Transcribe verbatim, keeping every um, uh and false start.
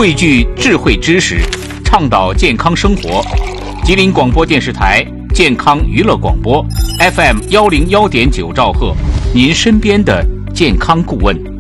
汇聚智慧知识，倡导健康生活。吉林广播电视台健康娱乐广播 F M 幺零幺点九兆赫，您身边的健康顾问。